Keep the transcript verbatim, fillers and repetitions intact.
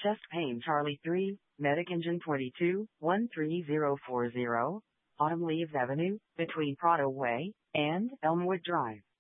Chest Pain Charlie three, Medic Engine twenty-two, one three zero four zero, Autumn Leaves Avenue, between Prado Way and Elmwood Drive.